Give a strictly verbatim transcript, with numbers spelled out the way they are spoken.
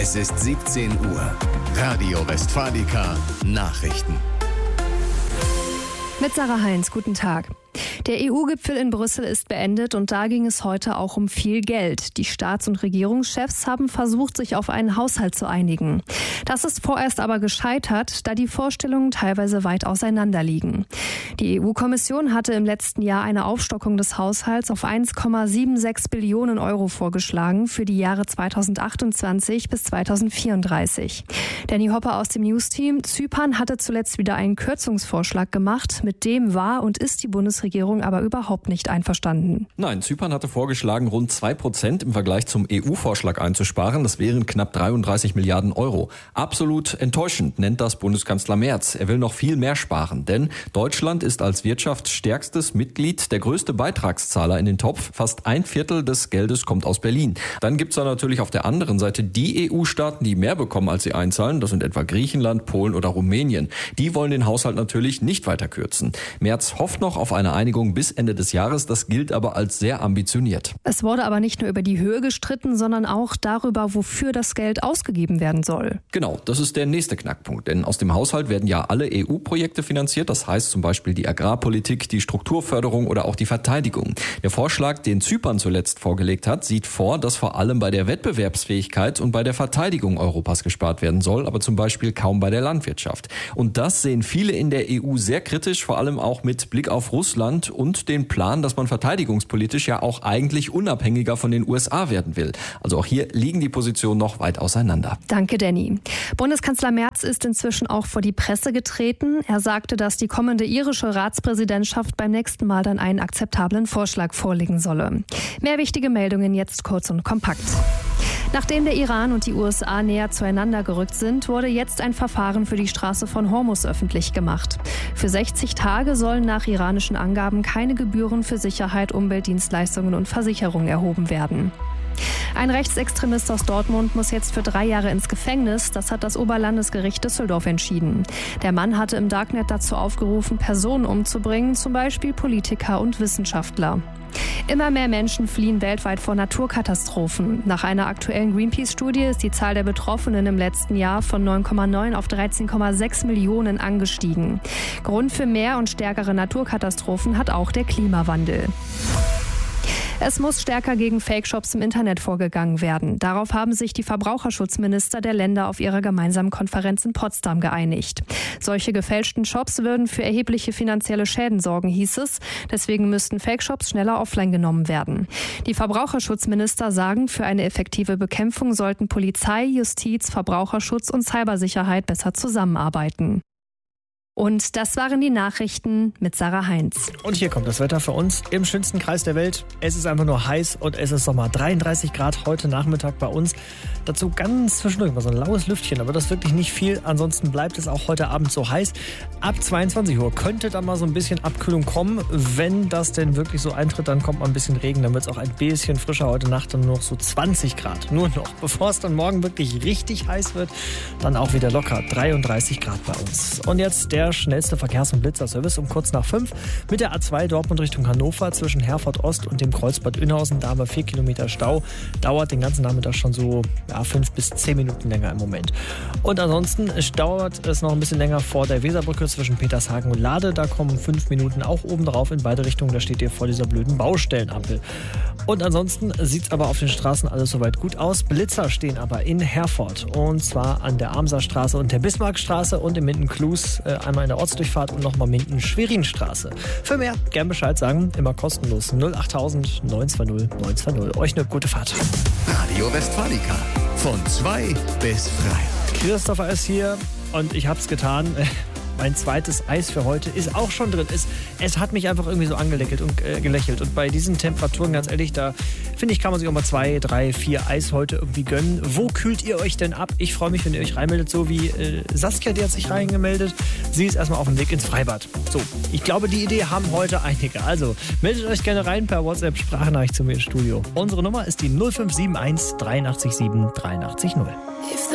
Es ist siebzehn Uhr. Radio Westfalica Nachrichten. Mit Sarah Heinz, guten Tag. Der E U-Gipfel in Brüssel ist beendet und da ging es heute auch um viel Geld. Die Staats- und Regierungschefs haben versucht, sich auf einen Haushalt zu einigen. Das ist vorerst aber gescheitert, da die Vorstellungen teilweise weit auseinander liegen. Die E U-Kommission hatte im letzten Jahr eine Aufstockung des Haushalts auf eins Komma sechsundsiebzig Billionen Euro vorgeschlagen für die Jahre zweitausendachtundzwanzig bis zweitausendvierunddreißig. Danny Hopper aus dem News-Team: Zypern hatte zuletzt wieder einen Kürzungsvorschlag gemacht. Mit dem war und ist die Bundesregierung aber überhaupt nicht einverstanden. Nein, Zypern hatte vorgeschlagen, rund zwei Prozent im Vergleich zum E U-Vorschlag einzusparen. Das wären knapp dreiunddreißig Milliarden Euro. Absolut enttäuschend, nennt das Bundeskanzler Merz. Er will noch viel mehr sparen, denn Deutschland ist als wirtschaftsstärkstes Mitglied der größte Beitragszahler in den Topf. Fast ein Viertel des Geldes kommt aus Berlin. Dann gibt es da natürlich auf der anderen Seite die E U-Staaten, die mehr bekommen, als sie einzahlen. Das sind etwa Griechenland, Polen oder Rumänien. Die wollen den Haushalt natürlich nicht weiter kürzen. Merz hofft noch auf eine Einigung bis Ende des Jahres. Das gilt aber als sehr ambitioniert. Es wurde aber nicht nur über die Höhe gestritten, sondern auch darüber, wofür das Geld ausgegeben werden soll. Genau, das ist der nächste Knackpunkt. Denn aus dem Haushalt werden ja alle E U-Projekte finanziert. Das heißt zum Beispiel die Agrarpolitik, die Strukturförderung oder auch die Verteidigung. Der Vorschlag, den Zypern zuletzt vorgelegt hat, sieht vor, dass vor allem bei der Wettbewerbsfähigkeit und bei der Verteidigung Europas gespart werden soll, aber zum Beispiel kaum bei der Landwirtschaft. Und das sehen viele in der E U sehr kritisch, vor allem auch mit Blick auf Russland und den Plan, dass man verteidigungspolitisch ja auch eigentlich unabhängiger von den U S A werden will. Also auch hier liegen die Positionen noch weit auseinander. Danke, Danny. Bundeskanzler Merz ist inzwischen auch vor die Presse getreten. Er sagte, dass die kommende irische Ratspräsidentschaft beim nächsten Mal dann einen akzeptablen Vorschlag vorlegen solle. Mehr wichtige Meldungen jetzt kurz und kompakt. Nachdem der Iran und die U S A näher zueinander gerückt sind, wurde jetzt ein Verfahren für die Straße von Hormuz öffentlich gemacht. Für sechzig Tage sollen nach iranischen Angaben keine Gebühren für Sicherheit, Umweltdienstleistungen und Versicherung erhoben werden. Ein Rechtsextremist aus Dortmund muss jetzt für drei Jahre ins Gefängnis. Das hat das Oberlandesgericht Düsseldorf entschieden. Der Mann hatte im Darknet dazu aufgerufen, Personen umzubringen, zum Beispiel Politiker und Wissenschaftler. Immer mehr Menschen fliehen weltweit vor Naturkatastrophen. Nach einer aktuellen Greenpeace-Studie ist die Zahl der Betroffenen im letzten Jahr von neun Komma neun auf dreizehn Komma sechs Millionen angestiegen. Grund für mehr und stärkere Naturkatastrophen hat auch der Klimawandel. Es muss stärker gegen Fake-Shops im Internet vorgegangen werden. Darauf haben sich die Verbraucherschutzminister der Länder auf ihrer gemeinsamen Konferenz in Potsdam geeinigt. Solche gefälschten Shops würden für erhebliche finanzielle Schäden sorgen, hieß es. Deswegen müssten Fake-Shops schneller offline genommen werden. Die Verbraucherschutzminister sagen, für eine effektive Bekämpfung sollten Polizei, Justiz, Verbraucherschutz und Cybersicherheit besser zusammenarbeiten. Und das waren die Nachrichten mit Sarah Heinz. Und hier kommt das Wetter für uns im schönsten Kreis der Welt. Es ist einfach nur heiß und es ist Sommer. dreiunddreißig Grad heute Nachmittag bei uns. Dazu ganz zwischendurch mal so ein laues Lüftchen, aber das ist wirklich nicht viel. Ansonsten bleibt es auch heute Abend so heiß. Ab zweiundzwanzig Uhr könnte dann mal so ein bisschen Abkühlung kommen. Wenn das denn wirklich so eintritt, dann kommt mal ein bisschen Regen. Dann wird es auch ein bisschen frischer. Heute Nacht dann nur noch so zwanzig Grad. Nur noch. Bevor es dann morgen wirklich richtig heiß wird, dann auch wieder locker dreiunddreißig Grad bei uns. Und jetzt der Der schnellste Verkehrs- und Blitzerservice um kurz nach fünf mit der A zwei Dortmund Richtung Hannover zwischen Herford Ost und dem Kreuzbad Innhausen. Da haben wir vier Kilometer Stau. Dauert den ganzen Nachmittag schon so ja, fünf bis zehn Minuten länger im Moment. Und ansonsten dauert es noch ein bisschen länger vor der Weserbrücke zwischen Petershagen und Lade. Da kommen fünf Minuten auch oben drauf in beide Richtungen. Da steht ihr vor dieser blöden Baustellenampel. Und ansonsten sieht es aber auf den Straßen alles soweit gut aus. Blitzer stehen aber in Herford. Und zwar an der Amserstraße und der Bismarckstraße und in Minden-Klus äh, einmal in der Ortsdurchfahrt und nochmal Minden-Schwerin-Straße. Für mehr gern Bescheid sagen, immer kostenlos null achttausend neun zwei null neun zwei null. Euch eine gute Fahrt. Radio Westfalica von zwei bis drei. Christopher ist hier und ich hab's getan. Mein zweites Eis für heute ist auch schon drin. Es, es hat mich einfach irgendwie so angelächelt und äh, gelächelt. Und bei diesen Temperaturen, ganz ehrlich, da finde ich, kann man sich auch mal zwei, drei, vier Eis heute irgendwie gönnen. Wo kühlt ihr euch denn ab? Ich freue mich, wenn ihr euch reinmeldet, so wie äh, Saskia, die hat sich reingemeldet. Sie ist erstmal auf dem Weg ins Freibad. So, ich glaube, die Idee haben heute einige. Also, meldet euch gerne rein per WhatsApp-Sprachnachricht zu mir ins Studio. Unsere Nummer ist die null fünf sieben eins drei acht sieben drei acht null.